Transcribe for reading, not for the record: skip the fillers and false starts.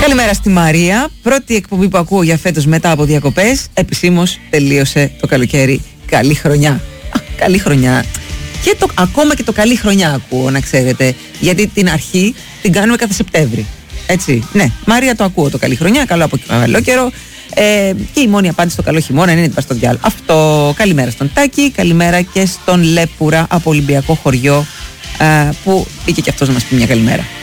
Καλημέρα στη Μαρία. Πρώτη εκπομπή που ακούω για φέτος μετά από διακοπές. Επισήμως τελείωσε το καλοκαίρι. Καλή χρονιά. Καλή χρονιά. Και ακόμα και το καλή χρονιά ακούω, να ξέρετε. Γιατί την αρχή την κάνουμε κάθε Σεπτέμβρη. Έτσι. Ναι, Μαρία, το ακούω το καλή χρονιά. Καλό από καλό καιρό. Και η μόνη απάντηση στο καλό χειμώνα είναι την πας στο διάλο. Αυτό. Καλημέρα στον Τάκη. Καλημέρα και στον Λέπουρα από Ολυμπιακό χωριό, που μπήκε και αυτός να μας πει μια καλημέρα.